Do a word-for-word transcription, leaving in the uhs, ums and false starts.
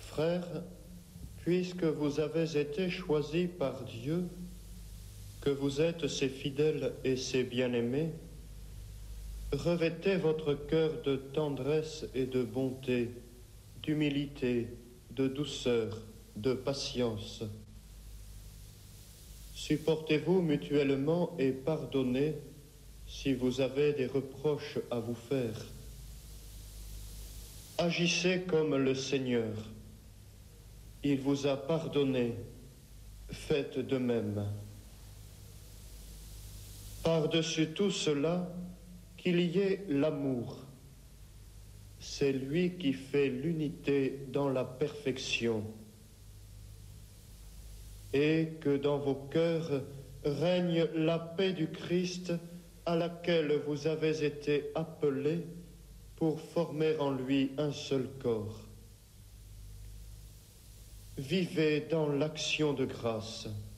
Frères, puisque vous avez été choisis par Dieu, que vous êtes ses fidèles et ses bien-aimés, revêtez votre cœur de tendresse et de bonté, d'humilité, de douceur, de patience. Supportez-vous mutuellement et pardonnez si vous avez des reproches à vous faire. Agissez comme le Seigneur. Il vous a pardonné, faites de même. Par-dessus tout cela, qu'il y ait l'amour. C'est lui qui fait l'unité dans la perfection. Et que dans vos cœurs règne la paix du Christ à laquelle vous avez été appelés pour former en lui un seul corps. Vivez dans l'action de grâce.